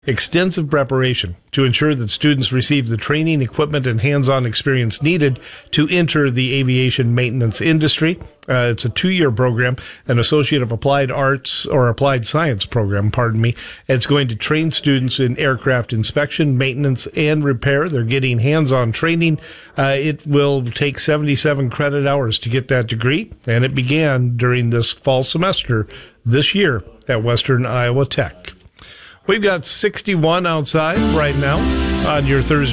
extensive preparation to ensure that students receive the training, equipment, and hands-on experience needed to enter the aviation maintenance industry. It's a 2-year program, an Associate of Applied Arts or Applied Science program, It's going to train students in aircraft inspection, maintenance, and repair. They're getting hands-on training. It will take 77 credit hours to get that degree, and it began during this fall semester this year at Western Iowa Tech. We've got 61 outside right now on your Thursday